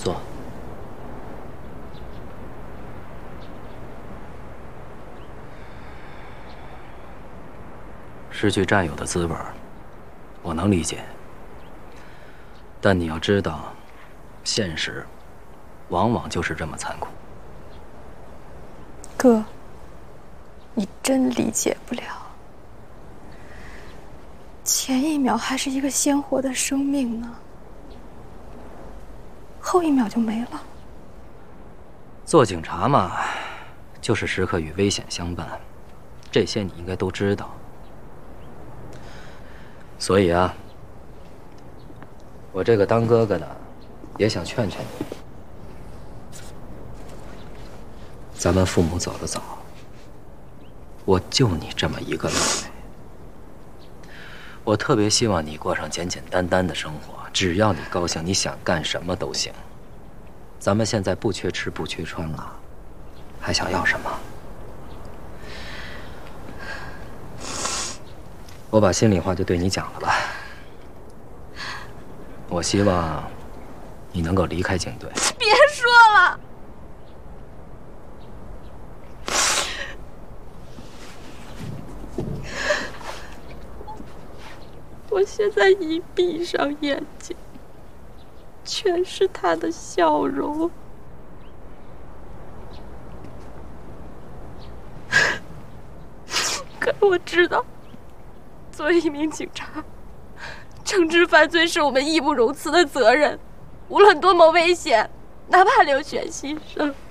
坐。失去战友的滋味，我能理解。但你要知道，现实往往就是这么残酷。 哥，你真理解不了。前一秒还是一个鲜活的生命呢，后一秒就没了。 做警察嘛，就是时刻与危险相伴，这些你应该都知道。所以啊，我这个当哥哥的也想劝劝你，咱们父母走得早，我就你这么一个妹妹，我特别希望你过上简简单单的生活，只要你高兴，你想干什么都行。咱们现在不缺吃不缺穿了，还想要什么？我把心里话就对你讲了吧。我希望你能够离开警队。 别说了，我现在一闭上眼睛，全是他的笑容。可我知道，作为一名警察，惩治犯罪是我们义不容辞的责任，无论多么危险，哪怕流血牺牲。